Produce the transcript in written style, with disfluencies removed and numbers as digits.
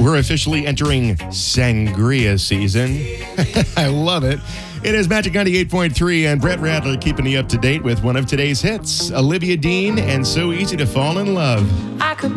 We're officially entering sangria season. I love it. It is Magic 98.3 and Brett Radler keeping you up to date with one of today's hits, Olivia Dean and So Easy to Fall in Love. I could